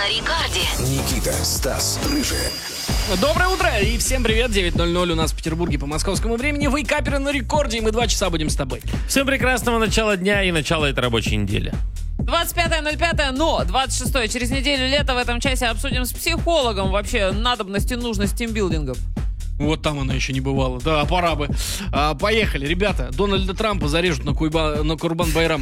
на рекорде. Никита, Стас, Рыжий. Доброе утро и всем привет. 9:00 у нас в Петербурге по московскому времени. Вейкаперы на рекорде, и мы 2 часа будем с тобой. Всем прекрасного начала дня и начала этой рабочей недели. 25.05, но 26 через неделю лета в этом часе обсудим с психологом вообще надобность и нужность тимбилдингов. Вот там оно еще не бывало. Да, пора бы. Поехали, ребята. Дональда Трампа зарежут на Курбан-Байрам.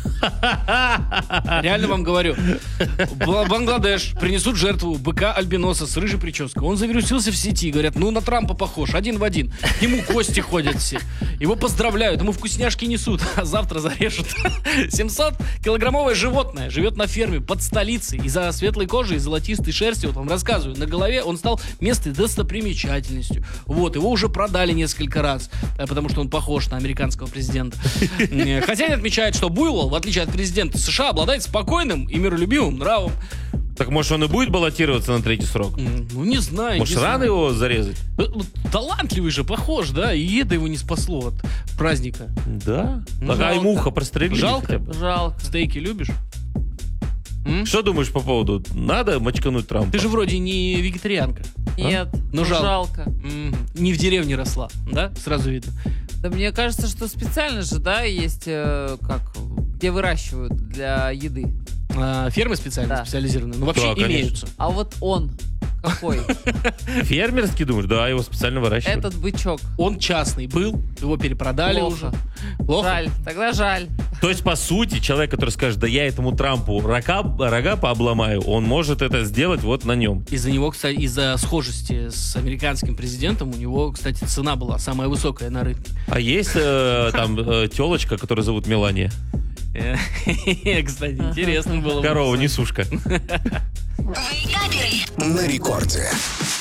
Реально вам говорю. Бангладеш принесут жертву быка-альбиноса с рыжей прической. Он завирусился в сети. Говорят, на Трампа похож, один в один. К нему кости ходят все. Его поздравляют, ему вкусняшки несут. А завтра зарежут. 700-килограммовое животное живет на ферме под столицей. Из-за светлой кожи и золотистой шерсти, вот вам рассказываю, на голове он стал местной достопримечательностью. Вот, его уже продали несколько раз, потому что он похож на американского президента. Хозяин отмечает, что буйвол, в отличие от президента США, обладает спокойным и миролюбивым нравом. Так может он и будет баллотироваться на третий срок? Ну, не знаю. Может рано его зарезать? Талантливый же, похож, да? И это его не спасло от праздника. Да? Ну, Ага, жалко. ему ухо прострелили. Жалко? хотя бы. Жалко. Стейки любишь? Что думаешь по поводу? Надо мочкануть Трампа? Ты же вроде не вегетарианка. Нет, Ну, жалко. жалко. Не в деревне росла, да? Сразу видно. Да мне кажется, что специально же, да, есть где выращивают для еды. Фермы Да. специализированные, ну вообще Да, конечно. имеются. А вот он какой? Фермерский, думаешь? Да, его специально выращивают. Этот бычок. Он частный был, его перепродали Плохо. уже. Плохо? Жаль, тогда жаль. То есть, по сути, человек, который скажет, да я этому Трампу рога пообломаю, он может это сделать вот на нем. Из-за него, кстати, из-за схожести с американским президентом, у него, кстати, цена была самая высокая на рынке. А есть там телочка, которую зовут Мелания? Кстати, интересно было бы. Корова, несушка. Вейкаперы. На рекорде.